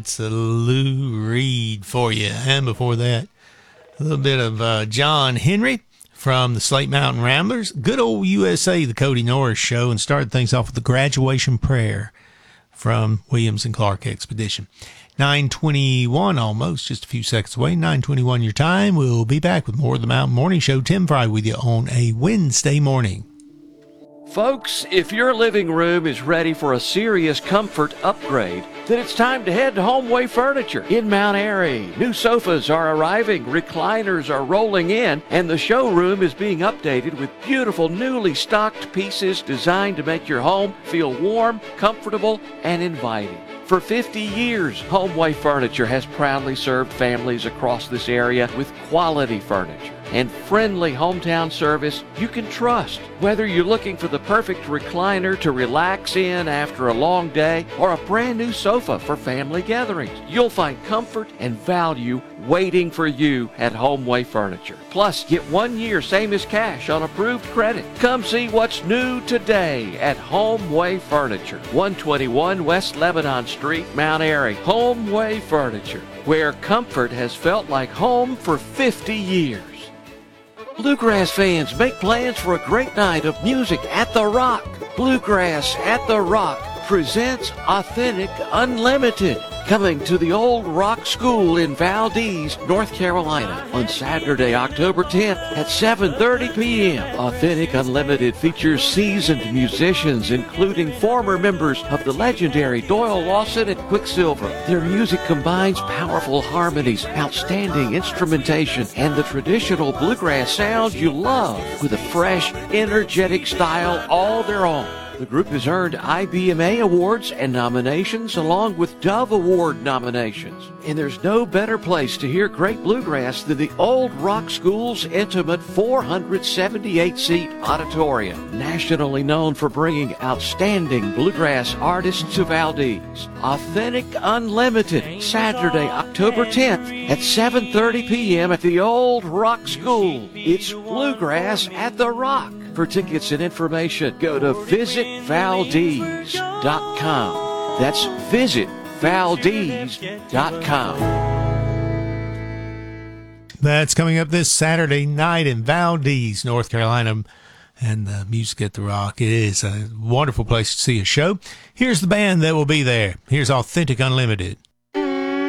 It's a Lou Reed for you. And before that, a little bit of John Henry from the Slate Mountain Ramblers. Good old USA, the Cody Norris Show, and started things off with the Graduation Prayer from Williams and Clark Expedition. 9:21 almost, just a few seconds away. 9:21 your time. We'll be back with more of the Mountain Morning Show. Tim Fry with you on a Wednesday morning. Folks, if your living room is ready for a serious comfort upgrade, then it's time to head to HomeWay Furniture in Mount Airy. New sofas are arriving, recliners are rolling in, and the showroom is being updated with beautiful newly stocked pieces designed to make your home feel warm, comfortable, and inviting. For 50 years, HomeWay Furniture has proudly served families across this area with quality furniture and friendly hometown service you can trust. Whether you're looking for the perfect recliner to relax in after a long day or a brand new sofa for family gatherings, you'll find comfort and value waiting for you at HomeWay Furniture. Plus, get 1 year same as cash on approved credit. Come see what's new today at HomeWay Furniture, 121 West Lebanon Street, Mount Airy. HomeWay Furniture, where comfort has felt like home for 50 years. Bluegrass fans, make plans for a great night of music at the Rock. Bluegrass at the Rock presents Authentic Unlimited, coming to the Old Rock School in Valdez, North Carolina, on Saturday, October 10th at 7:30 p.m. Authentic Unlimited features seasoned musicians, including former members of the legendary Doyle Lawson and Quicksilver. Their music combines powerful harmonies, outstanding instrumentation, and the traditional bluegrass sound you love with a fresh, energetic style all their own. The group has earned IBMA awards and nominations along with Dove Award nominations. And there's no better place to hear great bluegrass than the Old Rock School's intimate 478-seat auditorium, nationally known for bringing outstanding bluegrass artists to Valdez. Authentic Unlimited, Saturday, October 10th at 7:30 p.m. at the Old Rock School. It's Bluegrass at the Rock. For tickets and information, go to visitvaldez.com. That's visitvaldez.com. That's coming up this Saturday night in Valdez, North Carolina. And the Music at the Rock. It is a wonderful place to see a show. Here's the band that will be there. Here's Authentic Unlimited.